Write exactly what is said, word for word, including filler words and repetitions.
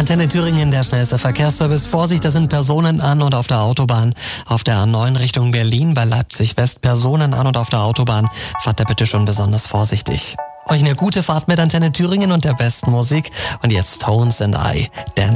Antenne Thüringen, der schnellste Verkehrsservice. Vorsicht, da sind Personen an und auf der Autobahn. Auf der A neun Richtung Berlin, bei Leipzig West Personen an und auf der Autobahn. Fahrt da bitte schon besonders vorsichtig. Euch eine gute Fahrt mit Antenne Thüringen und der besten Musik. Und jetzt Tones and I, Dance.